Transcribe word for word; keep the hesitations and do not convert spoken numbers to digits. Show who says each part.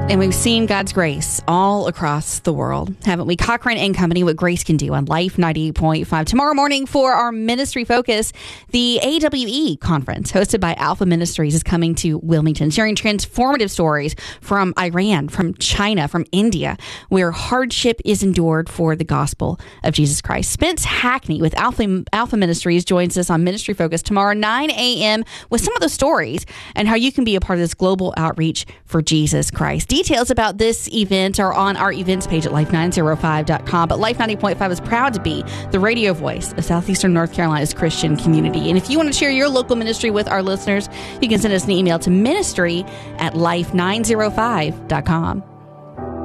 Speaker 1: And we've seen God's grace all across the world, haven't we? Cochrane and Company, what grace can do on Life ninety-eight point five. Tomorrow morning for our ministry focus, the A W E conference hosted by Alpha Ministries is coming to Wilmington, sharing transformative stories from Iran, from China, from India, where hardship is endured for the gospel of Jesus Christ. Spence Hackney with Alpha, Alpha Ministries joins us on Ministry Focus tomorrow, nine a.m. with some of the stories and how you can be a part of this global outreach for Jesus Christ. Details about this event are on our events page at life nine oh five dot com. But Life ninety point five is proud to be the radio voice of Southeastern North Carolina's Christian community. And if you want to share your local ministry with our listeners, you can send us an email to ministry at life nine oh five dot com.